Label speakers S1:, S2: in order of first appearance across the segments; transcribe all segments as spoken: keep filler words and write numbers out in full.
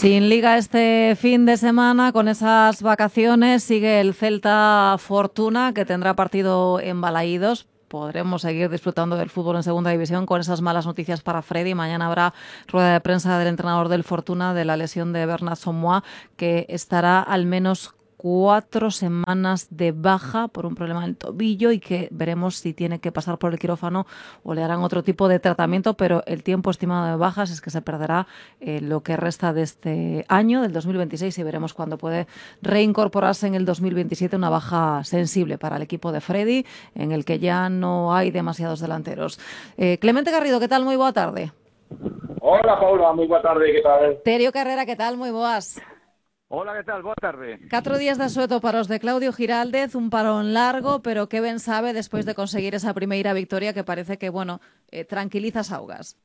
S1: Sin liga este fin de semana, con esas vacaciones, sigue el Celta Fortuna, que tendrá partido en Balaídos. Podremos seguir disfrutando del fútbol en segunda división con esas malas noticias para Freddy. Mañana habrá rueda de prensa del entrenador del Fortuna de la lesión de Bernat Sommois, que estará al menos cuatro semanas de baja por un problema en el tobillo y que veremos si tiene que pasar por el quirófano o le harán otro tipo de tratamiento, pero el tiempo estimado de bajas es que se perderá eh, lo que resta de este año, del dos mil veintiséis, y veremos cuándo puede reincorporarse en el dos mil veintisiete, una baja sensible para el equipo de Freddy, en el que ya no hay demasiados delanteros. Eh, Clemente Garrido, ¿qué tal? Muy boa tarde.
S2: Hola, Paula, muy boa tarde, ¿qué tal?
S1: Terio Carrera, ¿qué tal? Muy boas.
S3: Hola, ¿qué tal? Boa tarde.
S1: Catro días de asueto para os de Claudio Giraldez, un parón largo, pero que ben sabe despois de conseguir esa primeira victoria que parece que, bueno, eh, tranquiliza as augas.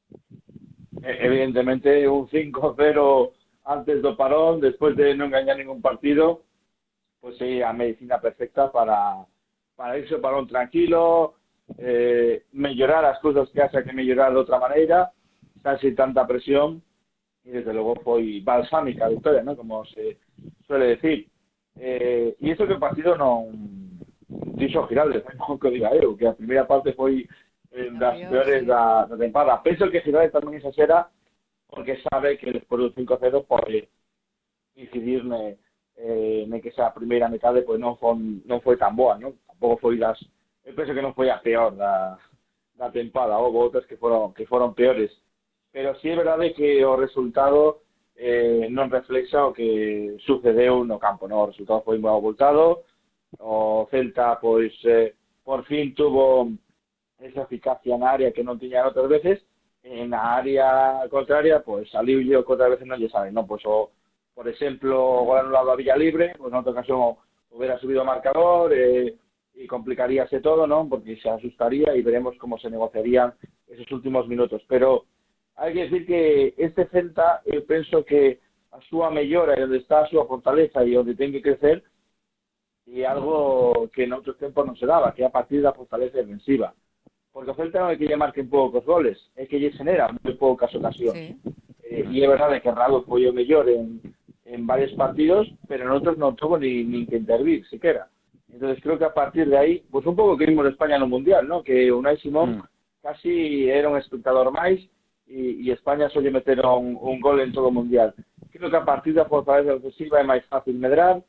S2: Evidentemente un cinco cero antes do parón, despois de non gañar ningún partido, pois pues, é a medicina perfecta para, para irse ao parón tranquilo, eh, mellorar as cousas que haxa que mellorar de outra maneira, estar sin tanta presión, y desde luego foi balsámica a victoria, ¿no? Como se suele decir. Eh, e iso que o partido non dixo Giraldez, non que diga eu, que a primeira parte foi eh, das
S1: Adiós,
S2: peores
S1: sí.
S2: da, da tempada. Penso que Giraldez tamén exagera porque sabe que despois do cinco cero pode incidir ne, eh, ne que esa primeira metade pues, non, foi, non foi tan boa, non? Tampouco foi das... Eu penso que non foi a peor da, da tempada, houve outras que foron, que foron peores. Pero sí é verdade que o resultado eh, non reflexa o que sucedeu no campo, no? O resultado foi moi abultado, o Celta, pois, eh, por fin tuvo esa eficacia na área que non tiña outras veces, e na área contraria, pois, saliulle o que outras veces non lle sabe, non? Pois, o, por exemplo, o gol anulado a Villalibre, pois, noutra ocasión, hubiera subido o marcador, eh, e complicaríase todo, non? Porque se asustaría e veremos como se negociarían esos últimos minutos, pero hai que decir que este Celta, eu penso que a súa mellora e onde está a súa fortaleza e onde ten que crecer é algo que en outros tempos non se daba, que é a partir da fortaleza defensiva. Porque o Celta non é que lle marquen poucos goles, é que lle genera moi poucas ocasións. Sí. Eh, e é verdade que Raúl foi o mellor en, en varios partidos, pero en outros non tuvo ni, ni que intervir, siquiera. Entonces creo que a partir de aí, pues un pouco que vimos de España no Mundial, ¿no? Que Unai Simón mm. casi era un espectador máis, y, y España suele meter un, un gol en todo o Mundial. Creo que a partir da fortaleza ofensiva é máis fácil medrar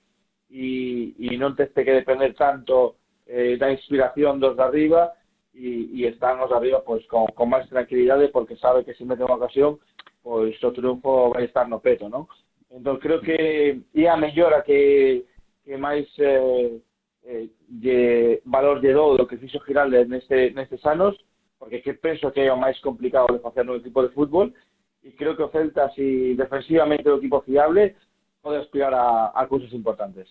S2: e, e non te que depender tanto eh, da inspiración dos de arriba e, e están os de arriba pois, con, con máis tranquilidade porque sabe que se mete unha ocasión pois o triunfo vai estar no peto, non? Entón creo que é a mellora que, que máis eh, eh, de valor lle dou do que fixo Giraldez neste, nestes anos, porque que penso que é o máis complicado de facer no equipo de fútbol, e creo que o Celta, si defensivamente é un equipo fiable, pode aspirar a, a cousas importantes.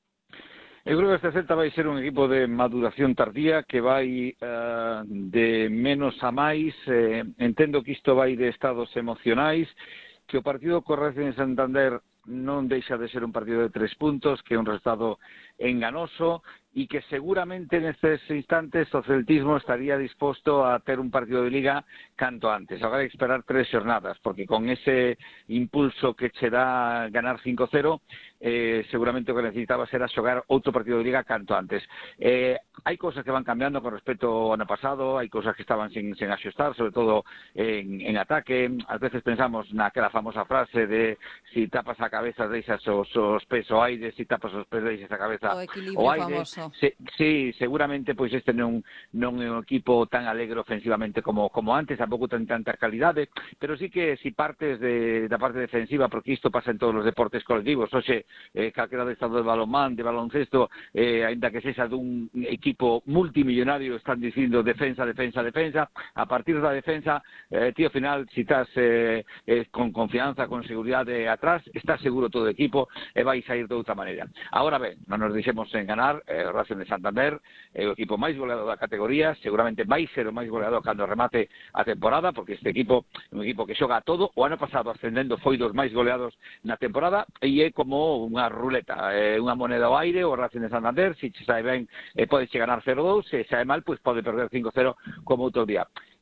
S3: Eu creo que este Celta vai ser un equipo de maduración tardía que vai uh, de menos a máis. Eh, entendo que isto vai de estados emocionais, que o partido co Racing Santander non deixa de ser un partido de tres puntos, que é un resultado enganoso, e que seguramente nestes instantes o celtismo estaría disposto a ter un partido de Liga canto antes. Agora hai que esperar tres xornadas, porque con ese impulso que che dá ganar cinco cero, eh, seguramente o que necesitaba era xogar outro partido de Liga canto antes. Eh, hai cousas que van cambiando con respecto ao ano pasado, hai cousas que estaban sin, sin axustar, sobre todo en, en ataque. Ás veces pensamos naquela famosa frase de si tapas a cabeza deixas os, os pés ao aire, si tapas os pés deixas a cabeza ao aire.
S1: Famoso.
S3: Sí, sí, seguramente pois este non, non é un equipo tan alegre ofensivamente como, como antes, tampouco ten tanta calidade, pero sí que si partes de, da parte defensiva, porque isto pasa en todos os deportes colectivos, oxe, eh, calquera de estado de balonmán, de baloncesto, eh, ainda que sexa dun equipo multimillonario, están dicindo defensa, defensa, defensa, a partir da defensa, eh, tío, ao final, si estás eh, eh, con confianza, con seguridade atrás, estás seguro todo o equipo e vais a ir de outra maneira. Agora ben, non nos deixemos enganar, eh, Racing de Santander é o equipo máis goleado da categoría, seguramente vai ser o máis goleado cando remate a temporada, porque este equipo é un equipo que xoga a todo. O ano pasado ascendendo foi dos máis goleados na temporada e é como unha ruleta, é unha moneda ao aire o Racing de Santander. Se che sae ben, eh, pode che ganar cero dous, se sae mal, pois pode perder cinco cero como outro día.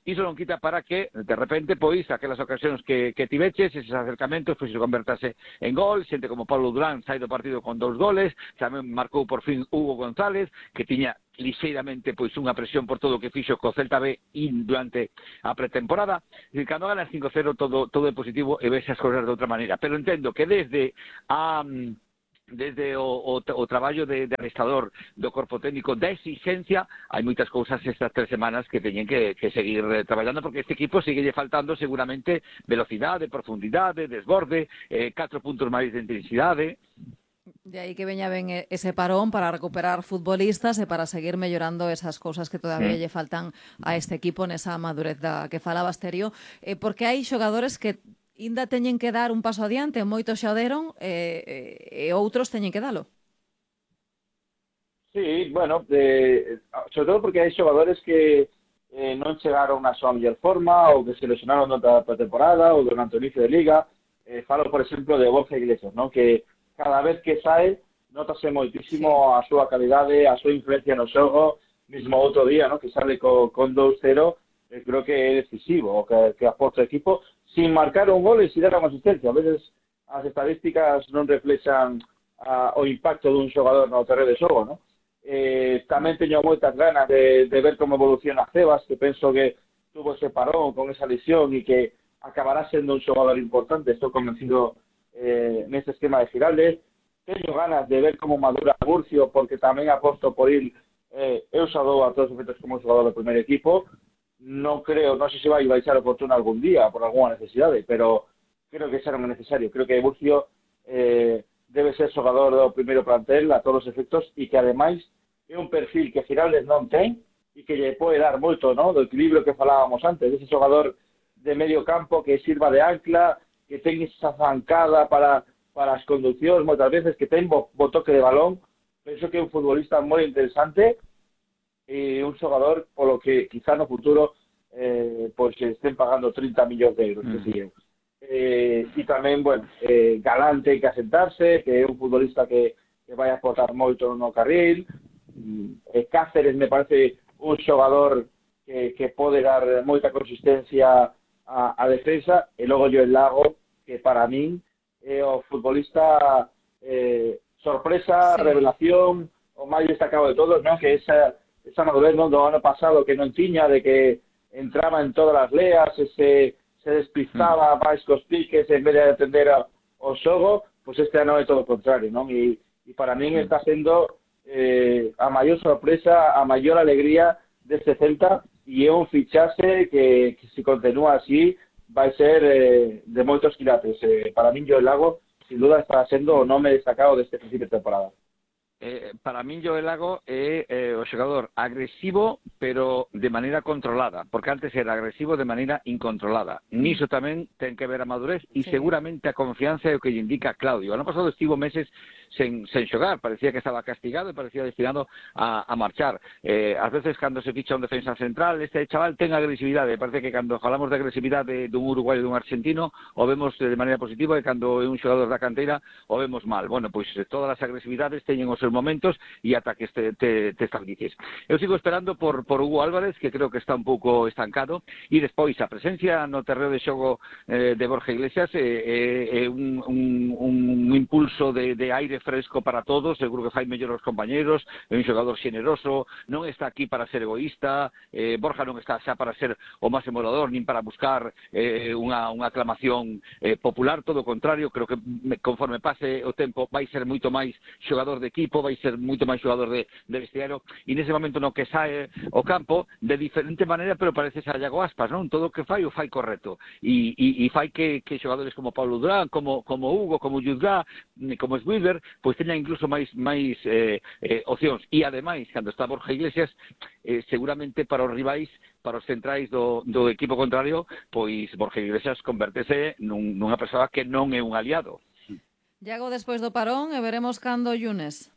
S3: iso non quita para que, de repente, pois, aquelas ocasións que, que tiveches, eses acercamentos, pois, se convertase en gol, xente como Pablo Durán sai do partido con dous goles, tamén marcou por fin Hugo González, que tiña lixeiramente pois unha presión por todo o que fixo co Celta B durante a pretemporada. E cando ganas cinco cero todo todo é positivo e ves as cousas de outra maneira, pero entendo que desde a desde o, o, o traballo de, de adestrador do corpo técnico da exigencia, hai moitas cousas estas tres semanas que teñen que, que seguir eh, traballando, porque este equipo sigue faltando seguramente velocidade, profundidade, desborde, eh, catro puntos máis de intensidade.
S1: De aí que veña ben ese parón para recuperar futbolistas e para seguir mellorando esas cousas que todavía mm. lle faltan a este equipo nesa madurez da que falabas, Terio, eh, porque hai xogadores que ainda teñen que dar un paso adiante, moitos xa o deron, e, e outros teñen que dalo.
S2: Sí, bueno, eh, sobre todo porque hai xogadores que eh, non chegaron a súa mellor forma ou que se lesionaron durante a pretemporada ou durante o inicio de liga. Eh, falo, por exemplo, de Borja Iglesias, ¿no? Que cada vez que sae notase moitísimo a súa calidade, a súa influencia no xogo, mismo outro día, ¿no? Que sale co, con dous cero, eh, creo que é decisivo, que, que aporta o equipo, sin marcar un gol e sin dar unha asistencia. A veces as estadísticas non reflexan a, o impacto dun xogador no terreno de xogo, ¿no? Eh, tamén teño moitas ganas de, de ver como evoluciona Cebas, que penso que tuvo ese parón con esa lesión e que acabará sendo un xogador importante, estou convencido eh, neste esquema de Giraldez. Teño ganas de ver como madura Murcio, porque tamén aposto por ir, eh, eu xa dou a todos os efectos como un xogador do primer equipo. Non creo, non sei se vai baixar o Fortuna algún día por algunha necesidade, pero creo que será necesario. Creo que Murcio eh, debe ser xogador do primeiro plantel a todos os efectos e que ademais é un perfil que Giraldez non ten e que lle pode dar moito, ¿no? Do equilibrio que falábamos antes, ese xogador de medio campo que sirva de ancla, que ten esa zancada para, para as conduccións moitas veces, que ten bo, bo toque de balón. Penso que é un futbolista moi interesante e un xogador polo que quizá no futuro eh, pois se estén pagando trinta millóns de euros, mm. que siguen. Eh, e tamén, bueno, eh, Galán ten que asentarse, que é un futbolista que, que vai aportar moito no carril. Eh, Cáceres me parece un xogador que, que pode dar moita consistencia a, a defensa, e logo Joel Lago, que para min é o futbolista eh, sorpresa, sí. Revelación, o máis destacado de todos, ¿no? Que esa esa madurez, ¿no? Do ano pasado que non tiña, de que entraba en todas as leas, se, se despistaba mm. máis cos piques en vez de atender ao xogo, pois este ano é todo o contrario, non? E, e para min está sendo eh, a maior sorpresa, a maior alegría deste Celta, e é un fichaxe que, que se continúa así vai ser eh, de moitos quilates. Eh, para min Joel Lago, sin duda, está sendo o nome destacado deste principio de temporada.
S3: Eh, para min Joel Lago é eh, o xogador agresivo, pero de maneira controlada, porque antes era agresivo de maneira incontrolada. Niso tamén ten que ver a madurez e sí. Seguramente a confianza é o que lle indica Claudio. Ano pasado estivo meses sen, sen xogar, parecía que estaba castigado e parecía destinado a, a marchar. Eh, ás veces, cando se ficha un defensa central, este chaval ten agresividade. Parece que cando falamos de agresividade dun uruguayo e dun argentino, o vemos de maneira positiva, e cando é un xogador da canteira, o vemos mal. Bueno, pois todas as agresividades teñen os seus momentos e ata que te, te, te estabilices. Eu sigo esperando por, por Hugo Álvarez, que creo que está un pouco estancado, e despois a presencia no terreo de xogo eh, de Borja Iglesias é eh, eh, un, un, un impulso de, de aire fresco para todos. Seguro que fai mellor os compañeros, é un xogador xeneroso, non está aquí para ser egoísta. eh, Borja non está xa para ser o máis emulador, nin para buscar eh, unha, unha aclamación eh, popular, todo o contrario. Creo que conforme pase o tempo vai ser moito máis xogador de equipo, vai ser moito máis xogador de, de vestiario, e nese momento no que sae o campo de diferente maneira, pero parece xa Iago Aspas, non? Todo o que fai o fai correcto, e, e, e fai que, que xogadores como Pablo Durán, como, como Hugo, como Yudgá, como Swiber, pois teñan incluso máis máis eh, eh, opcións. E ademais, cando está Borja Iglesias, eh, seguramente para os rivais, para os centrais do, do equipo contrario, pois Borja Iglesias convertese nun, nunha persoa que non é un aliado.
S1: Iago despois do parón e veremos cando Yunes.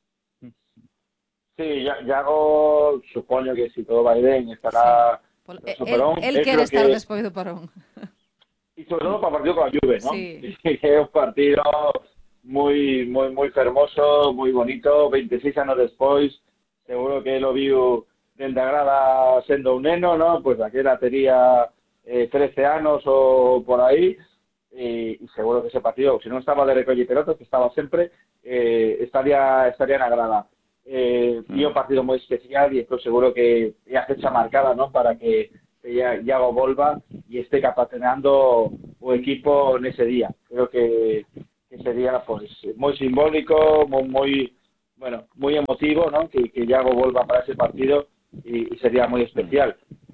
S2: Sí, Iago supoño que se si todo vai ben estará
S1: sí. El, parón. El, el quere estar que... despois do parón.
S2: E sobre todo para o partido con a Juve, ¿no?
S1: Sí.
S2: É un partido moi moi moi fermoso, moi bonito, veintiséis anos despois, seguro que lo viu dende a grada sendo un neno, ¿no? Pues daquela tería eh, trece anos ou por aí, e, e seguro que ese partido, se non estaba de recolle pelotas, que estaba sempre, eh, estaría estaría na grada. Eh, mm. E un partido moi especial e estou seguro que é a fecha marcada, ¿no? Para que Iago volva e este capitaneando o equipo nese día. Creo que, que sería pues moi simbólico, moi, moi bueno, moi emotivo, ¿no? Que, que Iago volva para ese partido e, e sería moi especial.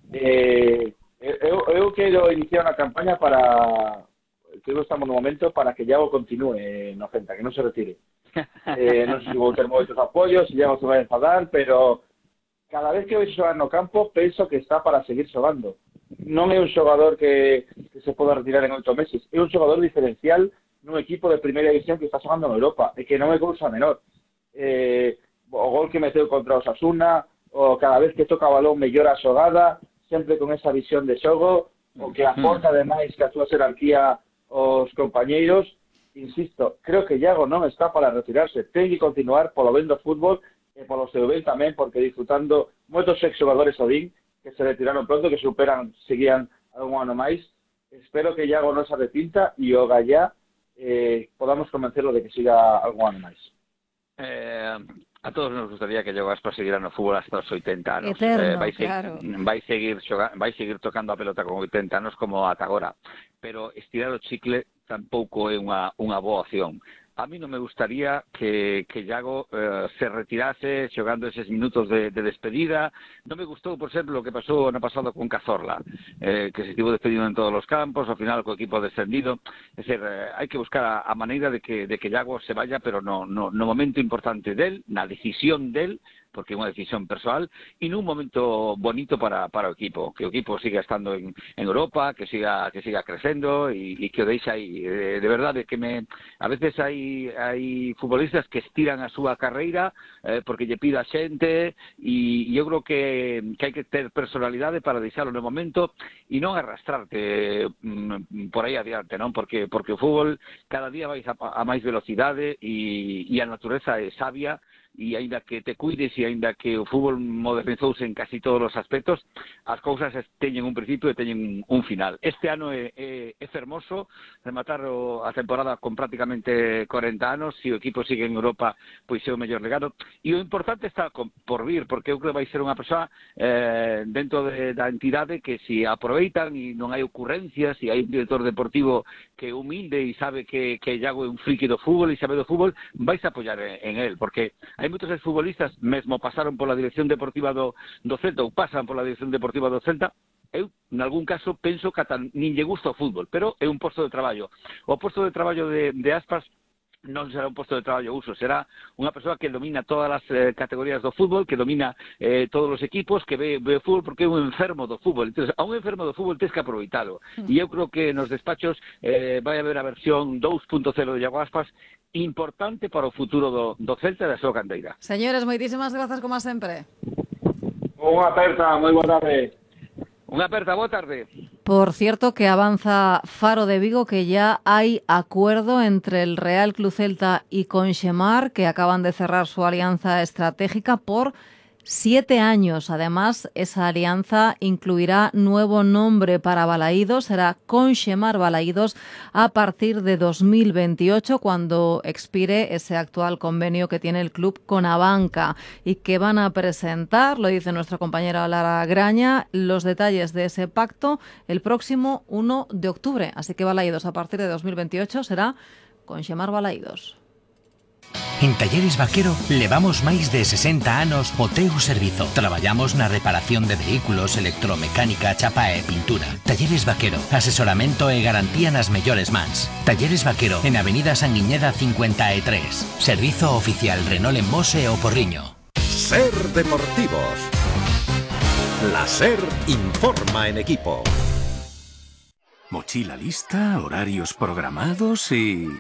S2: Eh, eu, eu quero iniciar unha campaña para, creo que estamos no momento para que Iago continúe no Celta, que non se retire. Eh, non sei se vou ter moitos apoios, se Iago se vai enfadar, pero cada vez que vejo xogar no campo penso que está para seguir xogando. Non é un xogador que, que se poda retirar en oito meses, é un xogador diferencial nun equipo de primeira división que está xogando en Europa, e que non é cousa menor. Eh, o gol que meteu contra o Osasuna, o cada vez que toca o balón mellora a xogada, sempre con esa visión de xogo, o que aporta ademais que a súa xerarquía aos compañeiros. Insisto, creo que Iago non está para retirarse, ten que continuar polo ben do fútbol e polo seu ben tamén, porque disfrutando moitos exxogadores o din que se retiraron pronto, que superan, seguían algún ano máis. Espero que Iago non se arrepinta e o Gallá eh, podamos convencerlo de que siga algún ano máis.
S3: Eh, a todos nos gustaría que Iago Aspas seguira no fútbol hasta os oitenta anos.
S1: Eterno,
S3: eh, vai, se,
S1: claro.
S3: vai, seguir xoga, vai seguir tocando a pelota con oitenta anos como ata agora, pero estirar o chicle tampouco é unha, unha boa opción. A mí non me gustaría que, que Iago eh, se retirase xogando eses minutos de, de despedida. Non me gustou, por exemplo, o que pasou ano pasado con Cazorla, eh, que se estivo despedido en todos os campos, ao final co equipo descendido. É ser, eh, hai que buscar a, a maneira de que, de que Iago se vaya, pero no, no, no momento importante del, na decisión del, porque é unha decisión persoal, e nun momento bonito para, para o equipo, que o equipo siga estando en, en Europa, que siga que siga crecendo e, e que o deixe aí. De, de verdade que me a veces hai hai futbolistas que estiran a súa carreira eh, porque lle pida a xente, e, e eu creo que, que hai que ter personalidade para deixalo no momento e non arrastrarte mm, por aí adiante, non? Porque porque o fútbol cada día vai a, a máis velocidade e, e a natureza é sabia, e aínda que te cuides e aínda que o fútbol modernizouse en casi todos os aspectos, as cousas teñen un principio e teñen un final. Este ano é, é, é fermoso rematar o, a temporada con prácticamente corenta anos, se o equipo sigue en Europa, pois é o mellor legado, e o importante está por vir, porque eu creo que vai ser unha persoa eh, dentro de, da entidade que se aproveitan e non hai ocurrencias, e hai un director deportivo que é humilde e sabe que, que Iago é un friki do fútbol e sabe do fútbol, vais a apoiar en, en él, porque hai moitos exfutbolistas, mesmo pasaron pola dirección deportiva do, do Celta ou pasan pola dirección deportiva do Celta. Eu, nalgún caso, penso que ata nin lle gusta o fútbol, pero é un posto de traballo. O posto de traballo de, de Aspas non será un posto de traballo uso, será unha persoa que domina todas as eh, categorías do fútbol, que domina eh, todos os equipos, que ve, ve o fútbol porque é un enfermo do fútbol. Entón, a un enfermo do fútbol tens que aproveitalo. E eu creo que nos despachos eh, vai haber a versión dos punto cero de Iago Aspas, importante para o futuro do, do Celta e da súa canteira.
S1: Señores, moitísimas grazas como sempre.
S2: Unha aperta, moi boa tarde.
S3: Unha aperta, boa tarde.
S1: Por cierto, que avanza Faro de Vigo, que ya hay acuerdo entre el Real Club Celta y Conxemar, que acaban de cerrar su alianza estratégica por siete años. Además, esa alianza incluirá nuevo nombre para Balaídos, será Conxemar Balaídos a partir de dos mil veintiocho, cuando expire ese actual convenio que tiene el club con Abanca, y que van a presentar, lo dice nuestra compañera Lara Graña, los detalles de ese pacto el próximo uno de octubre. Así que Balaídos a partir de dos mil veintiocho será Conxemar Balaídos.
S4: En Talleres Vaquero levamos máis de sesenta anos o teu servizo. Traballamos na reparación de vehículos, electromecánica, chapa e pintura. Talleres Vaquero, asesoramento e garantía nas mellores mans. Talleres Vaquero, en Avenida Sanguiñeda cincuenta e tres. Servizo oficial Renault en Mos e O Porriño.
S5: Ser Deportivos. La Ser informa en equipo. Mochila lista, horarios programados y...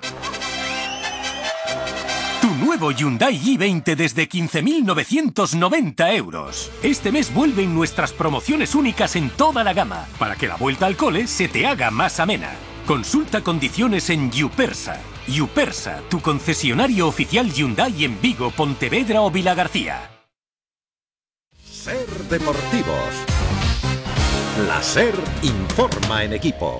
S5: Tu nuevo Hyundai i veinte desde quince mil novecientos noventa euros. Este mes vuelven nuestras promociones únicas en toda la gama, para que la vuelta al cole se te haga más amena. Consulta condiciones en Yupersa. Yupersa, tu concesionario oficial Hyundai en Vigo, Pontevedra o Vilagarcía. Ser
S6: deportivos. La SER informa en equipo.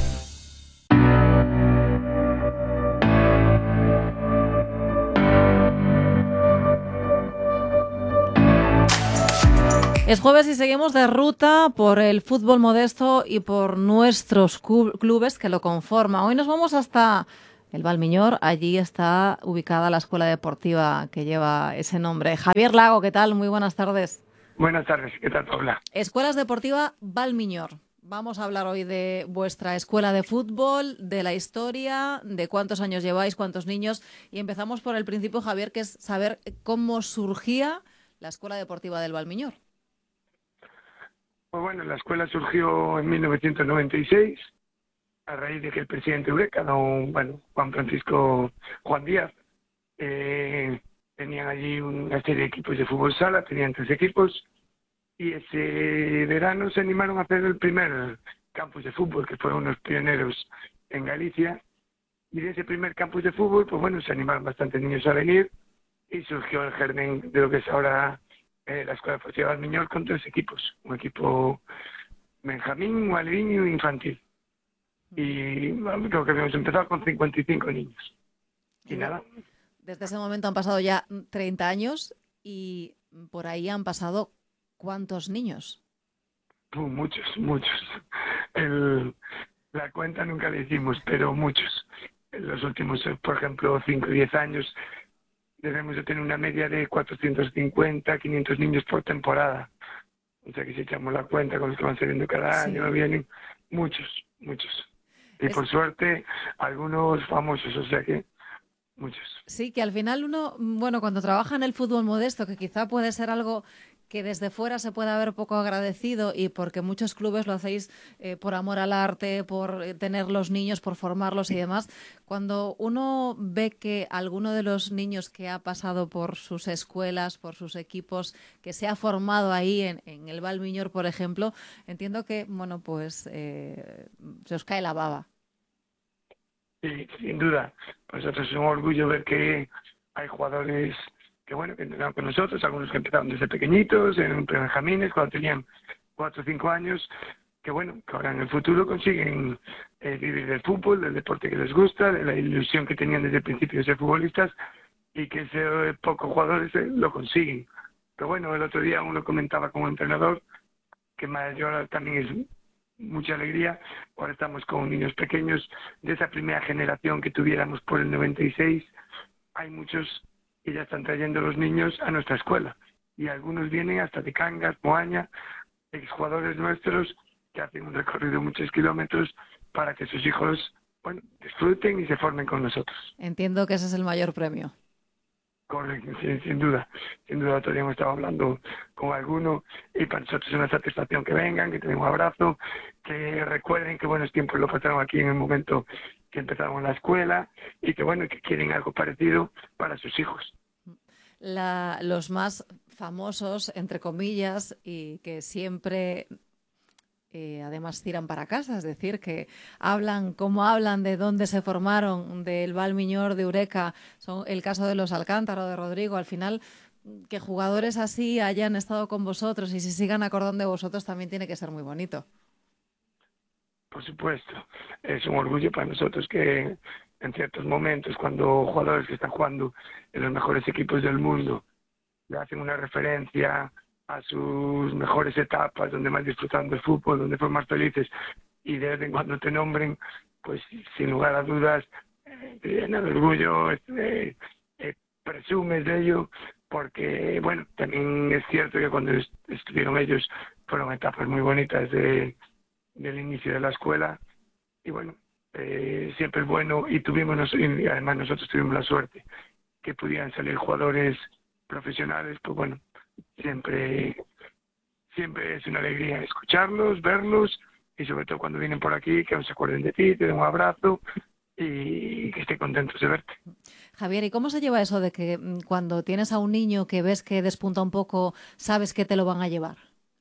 S1: Es jueves y seguimos de ruta por el fútbol modesto y por nuestros clubes que lo conforman. Hoy nos vamos hasta el Valmiñor. Allí está ubicada la escuela deportiva que lleva ese nombre. Javier Lago, ¿qué tal? Muy buenas tardes.
S7: Buenas tardes, ¿qué tal, Paula?
S1: Escuelas Deportiva Valmiñor. Vamos a hablar hoy de vuestra escuela de fútbol, de la historia, de cuántos años lleváis, cuántos niños. Y empezamos por el principio, Javier, que es saber cómo surgía la escuela deportiva del Valmiñor.
S7: Pues bueno, la escuela surgió en mil novecientos noventa y seis a raíz de que el presidente Eureka, don, bueno, Juan Francisco Juan Díaz, eh, tenían allí una serie de equipos de fútbol sala, tenían tres equipos, y ese verano se animaron a hacer el primer campus de fútbol, que fueron unos pioneros en Galicia, y de ese primer campus de fútbol, pues bueno, se animaron bastantes niños a venir, y surgió el germen de lo que es ahora Eh, la Escuela Deportiva Valmiñor con tres equipos, un equipo Benjamín, un alevín y un infantil. Y bueno, creo que habíamos empezado con cincuenta y cinco niños. Y nada.
S1: Desde ese momento han pasado ya treinta años y por ahí han pasado ¿cuántos niños?
S7: Uh, muchos, muchos. El, la cuenta nunca la hicimos, pero muchos. En los últimos, por ejemplo, cinco o diez años debemos de tener una media de cuatrocientos cincuenta, quinientos niños por temporada. O sea que si echamos la cuenta con los que van saliendo cada sí. año, vienen muchos, muchos. Y es... por suerte, algunos famosos, o sea que muchos.
S1: Sí, que al final uno, bueno, cuando trabaja en el fútbol modesto, que quizá puede ser algo que desde fuera se puede ver poco agradecido y porque muchos clubes lo hacéis eh, por amor al arte, por tener los niños, por formarlos y demás. Cuando uno ve que alguno de los niños que ha pasado por sus escuelas, por sus equipos, que se ha formado ahí en, en el Valmiñor, por ejemplo, entiendo que, bueno, pues eh, se os cae la baba.
S7: Sí, sin duda. Pues nosotros es un orgullo ver que hay jugadores que bueno, que entrenaron con nosotros, algunos que empezaron desde pequeñitos, en benjamines, cuando tenían cuatro o cinco años, que bueno, que ahora en el futuro consiguen eh, vivir del fútbol, del deporte que les gusta, de la ilusión que tenían desde el principio de ser futbolistas, y que ese eh, pocos jugadores eh, lo consiguen. Pero bueno, el otro día uno comentaba como entrenador, que mayor también es mucha alegría, ahora estamos con niños pequeños, de esa primera generación que tuviéramos por el noventa y seis, hay muchos y ya están trayendo los niños a nuestra escuela. Y algunos vienen hasta de Cangas, Moaña, exjugadores nuestros que hacen un recorrido de muchos kilómetros para que sus hijos, bueno, disfruten y se formen con nosotros.
S1: Entiendo que ese es el mayor premio.
S7: Correcto, sin, sin duda. Sin duda, todavía hemos estado hablando con alguno y para nosotros es una satisfacción que vengan, que tengan un abrazo, que recuerden que buenos tiempos lo pasaron aquí en el momento que empezaron en la escuela y que bueno, que quieren algo parecido para sus hijos.
S1: La, los más famosos, entre comillas, y que siempre eh, además tiran para casa, es decir, que hablan, como hablan de dónde se formaron, del Valmiñor, de Eureka, son el caso de los Alcántara, de Rodrigo, al final que jugadores así hayan estado con vosotros y se sigan acordando de vosotros también tiene que ser muy bonito.
S7: Por supuesto, es un orgullo para nosotros que en ciertos momentos, cuando jugadores que están jugando en los mejores equipos del mundo le hacen una referencia a sus mejores etapas, donde más disfrutan del fútbol, donde fueron más felices, y de vez en cuando te nombren, pues sin lugar a dudas, eh, te llena de orgullo, eh, eh, presumes de ello, porque, bueno, también es cierto que cuando est- estuvieron ellos fueron etapas muy bonitas de del inicio de la escuela y bueno, eh, siempre es bueno y tuvimos nos- y además nosotros tuvimos la suerte que pudieran salir jugadores profesionales, pues bueno, siempre siempre es una alegría escucharlos, verlos y sobre todo cuando vienen por aquí que se acuerden de ti, te den un abrazo y que estén contentos de verte.
S1: Javier, ¿y cómo se lleva eso de que mm, cuando tienes a un niño que ves que despunta un poco, sabes que te lo van a llevar?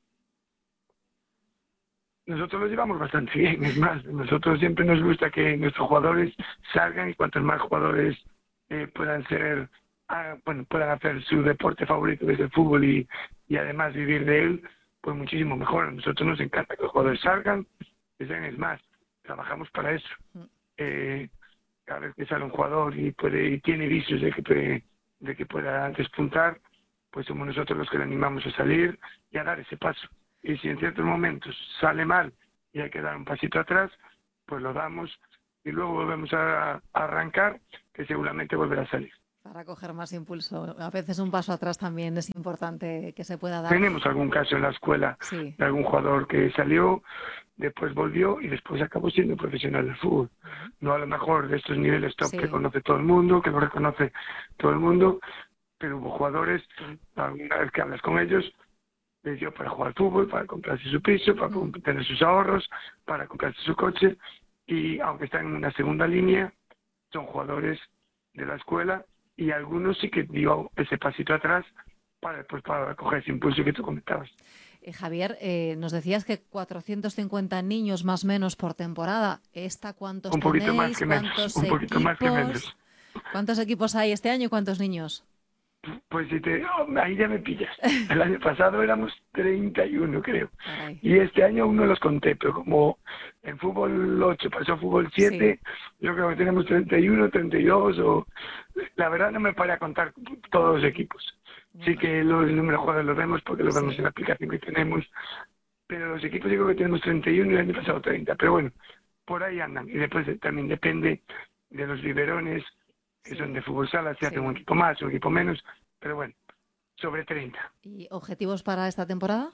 S7: Nosotros lo llevamos bastante bien, es más, nosotros siempre nos gusta que nuestros jugadores salgan y cuantos más jugadores eh, puedan ser, ah, bueno, puedan hacer su deporte favorito que es el fútbol y, y además vivir de él, pues muchísimo mejor. A nosotros nos encanta que los jugadores salgan, que sean, es más, trabajamos para eso. Eh, cada vez que sale un jugador y puede y tiene vicios de que, puede, de que pueda despuntar, pues somos nosotros los que le animamos a salir y a dar ese paso. Y si en ciertos momentos sale mal y hay que dar un pasito atrás, pues lo damos y luego volvemos a, a arrancar, que seguramente volverá a salir.
S1: Para coger más impulso. A veces un paso atrás también es importante que se pueda dar.
S7: Tenemos algún caso en la escuela
S1: sí.
S7: de algún jugador que salió, después volvió y después acabó siendo profesional del fútbol. No a lo mejor de estos niveles top sí. que conoce todo el mundo, que lo reconoce todo el mundo, pero hubo jugadores, alguna vez que hablas con ellos, les dio para jugar fútbol, para comprarse su piso, para mm. tener sus ahorros, para comprarse su coche, y aunque están en una segunda línea, son jugadores de la escuela, y algunos sí que dio ese pasito atrás para, pues, para coger ese impulso que tú comentabas.
S1: Eh, Javier, eh, nos decías que cuatrocientos cincuenta niños más o menos por temporada. ¿Esta cuántos
S7: un poquito
S1: tenéis?
S7: Más que menos, un poquito más que menos.
S1: ¿Cuántos equipos hay este año y cuántos niños?
S7: Pues si te, oh, ahí ya me pillas. El año pasado éramos treinta y uno, creo.
S1: Ay.
S7: Y este año aún no los conté, pero como en fútbol ocho pasó a fútbol siete, sí. yo creo que tenemos treinta y uno, treinta y dos, o... La verdad no me paré a contar todos los equipos. Bueno. Sí que los números de jugadores los vemos porque los sí. vemos en la aplicación que tenemos, pero los equipos digo que tenemos treinta y uno y el año pasado treinta, pero bueno, por ahí andan. Y después también depende de los biberones, que sí. son de fútbol sala, se hace sí. un equipo más, un equipo menos, pero bueno, sobre treinta.
S1: ¿Y objetivos para esta temporada?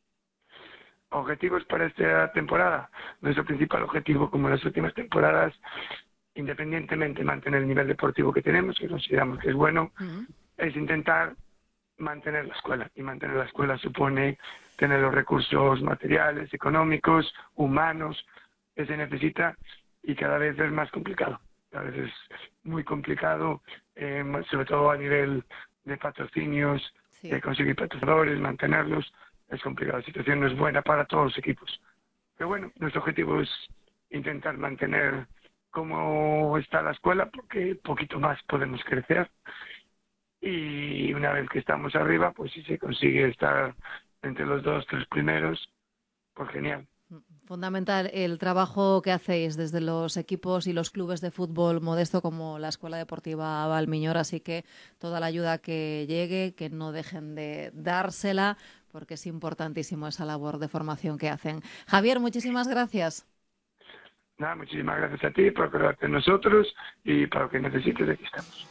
S7: Objetivos para esta temporada. Nuestro principal objetivo, como en las últimas temporadas, independientemente de mantener el nivel deportivo que tenemos, que consideramos que es bueno, uh-huh. es intentar mantener la escuela. Y mantener la escuela supone tener los recursos materiales, económicos, humanos, que se necesita, y cada vez es más complicado. A veces es muy complicado, eh, sobre todo a nivel de patrocinios, sí. de conseguir patrocinadores, mantenerlos, es complicado. La situación no es buena para todos los equipos. Pero bueno, nuestro objetivo es intentar mantener cómo está la escuela, porque poquito más podemos crecer. Y una vez que estamos arriba, pues si se consigue estar entre los dos, tres primeros, pues genial.
S1: Fundamental el trabajo que hacéis desde los equipos y los clubes de fútbol modesto como la Escuela Deportiva Valmiñor, así que toda la ayuda que llegue, que no dejen de dársela, porque es importantísimo esa labor de formación que hacen. Javier, muchísimas gracias.
S7: Nada, muchísimas gracias a ti por acordarte de nosotros y para lo que necesites, aquí estamos.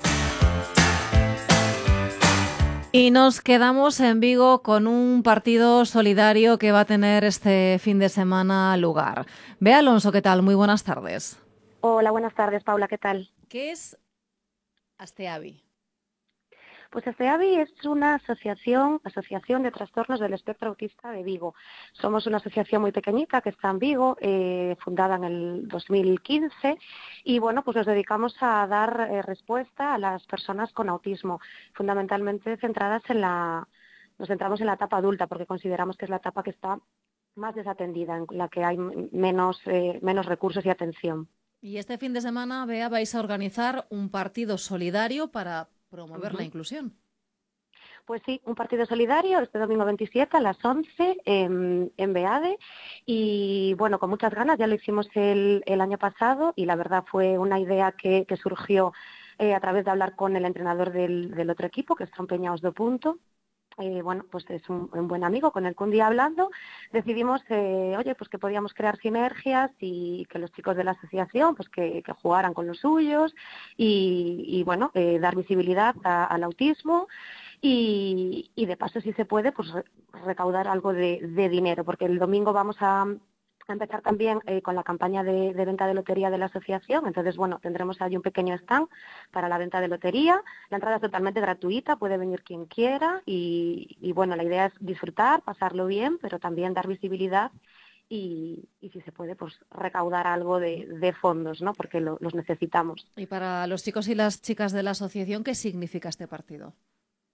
S1: Y nos quedamos en Vigo con un partido solidario que va a tener este fin de semana lugar. Bea Alonso, ¿qué tal? Muy buenas tardes.
S8: Hola, buenas tardes, Paula, ¿qué tal?
S1: ¿Qué es Asteavi?
S8: Pues Asteavi es una asociación, asociación de trastornos del espectro autista de Vigo. Somos una asociación muy pequeñita que está en Vigo, eh, fundada en el dos mil quince, y bueno, pues nos dedicamos a dar eh, respuesta a las personas con autismo, fundamentalmente centradas en la, nos centramos en la etapa adulta, porque consideramos que es la etapa que está más desatendida, en la que hay menos, eh, menos recursos y atención.
S1: Y este fin de semana, Bea, vais a organizar un partido solidario para promover uh-huh. la inclusión.
S8: Pues sí, un partido solidario este domingo veintisiete a las once en, en Beade, y bueno, con muchas ganas, ya lo hicimos el, el año pasado y la verdad fue una idea que, que surgió eh, a través de hablar con el entrenador del, del otro equipo, que es Trompeñaos do Punto. Eh, bueno, pues es un, un buen amigo con el que un día hablando decidimos, eh, oye, pues que podíamos crear sinergias y que los chicos de la asociación pues que, que jugaran con los suyos y, y bueno, eh, dar visibilidad a, al autismo y, y de paso, si se puede, pues re, recaudar algo de, de dinero, porque el domingo vamos a a empezar también eh, con la campaña de, de venta de lotería de la asociación. Entonces, bueno, tendremos ahí un pequeño stand para la venta de lotería. La entrada es totalmente gratuita, puede venir quien quiera y, y bueno, la idea es disfrutar, pasarlo bien, pero también dar visibilidad y, y si se puede, pues recaudar algo de, de fondos, ¿no? Porque lo, los necesitamos.
S1: Y para los chicos y las chicas de la asociación, ¿qué significa este partido?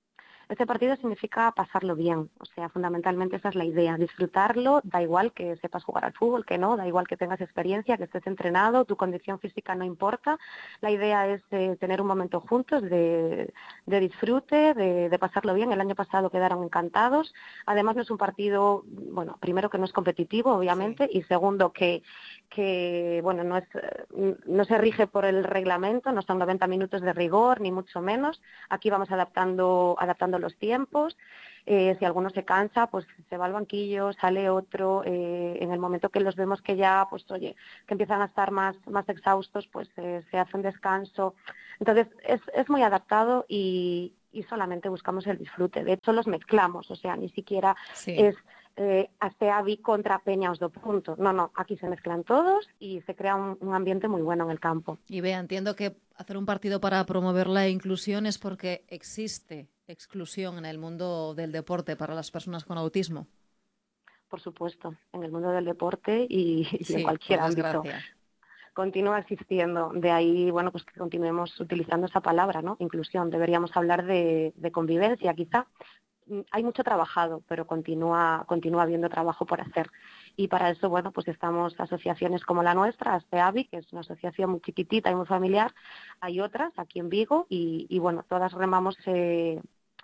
S8: Este partido significa pasarlo bien, o sea, fundamentalmente esa es la idea, disfrutarlo, da igual que sepas jugar al fútbol, que no, da igual que tengas experiencia, que estés entrenado, tu condición física no importa, la idea es eh, tener un momento juntos de, de disfrute, de, de pasarlo bien. El año pasado quedaron encantados, además no es un partido, bueno, primero que no es competitivo, obviamente, sí. Y segundo que, que bueno, no es, no se rige por el reglamento, no son noventa minutos de rigor, ni mucho menos, aquí vamos adaptando, adaptando los tiempos. Eh, si alguno se cansa, pues se va al banquillo, sale otro, eh, en el momento que los vemos que ya, pues oye, que empiezan a estar más, más exhaustos, pues eh, se hace un descanso. Entonces es, es muy adaptado y, y solamente buscamos el disfrute. De hecho los mezclamos, o sea, ni siquiera sí. es eh, Asteavi contra Peña Os do Punto. No, no, aquí se mezclan todos y se crea un, un ambiente muy bueno en el campo.
S1: Y vea, entiendo que hacer un partido para promover la inclusión es porque existe exclusión en el mundo del deporte para las personas con autismo.
S8: Por supuesto, en el mundo del deporte y, y sí, en cualquier ámbito. Continúa existiendo. De ahí, bueno, pues que continuemos utilizando esa palabra, ¿no? Inclusión. Deberíamos hablar de, de convivencia, quizá. Hay mucho trabajado, pero continúa, continúa habiendo trabajo por hacer. Y para eso, bueno, pues estamos asociaciones como la nuestra, Asteavi, que es una asociación muy chiquitita y muy familiar. Hay otras aquí en Vigo y, y bueno, todas remamos eh,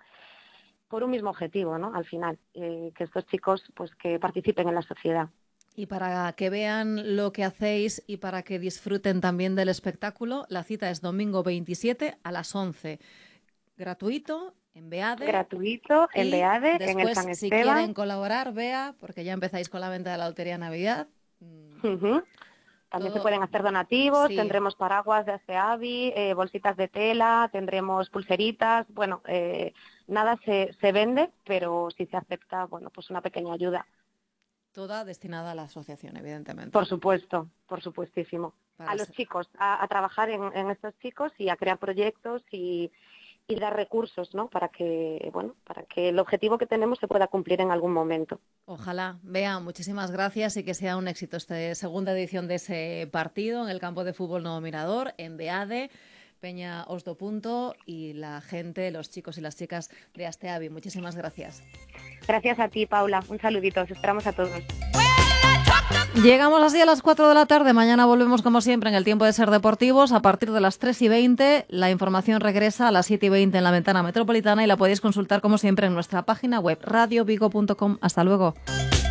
S8: por un mismo objetivo, ¿no? Al final, eh, que estos chicos pues que participen en la sociedad.
S1: Y para que vean lo que hacéis y para que disfruten también del espectáculo, la cita es domingo veintisiete a las once. Gratuito, en Beade.
S8: Gratuito, en Beade, en el San Esteban.
S1: Si quieren colaborar, Bea, porque ya empezáis con la venta de la Lotería Navidad.
S8: Uh-huh. También Todo. se pueden hacer donativos, sí. Tendremos paraguas de Asteavi, eh, bolsitas de tela, tendremos pulseritas. Bueno, eh, nada se, se vende, pero si se acepta, bueno, pues una pequeña ayuda.
S1: Toda destinada a la asociación, evidentemente.
S8: Por supuesto, por supuestísimo. Para a ser. los chicos, a, a trabajar en, en estos chicos y a crear proyectos y, y dar recursos, ¿no? Para que, bueno, para que el objetivo que tenemos se pueda cumplir en algún momento.
S1: Ojalá. Bea, muchísimas gracias y que sea un éxito esta segunda edición de ese partido en el campo de fútbol Nuevo Mirador, en Beade, Peña Os do Punto y la gente, los chicos y las chicas de Asteavi. Muchísimas gracias.
S8: Gracias a ti, Paula. Un saludito. Os esperamos a todos.
S1: Llegamos así a las cuatro de la tarde. Mañana volvemos como siempre en el tiempo de Ser Deportivos. A partir de las tres y veinte, la información regresa a las siete y veinte en la ventana metropolitana y la podéis consultar como siempre en nuestra página web radio vigo punto com. Hasta luego.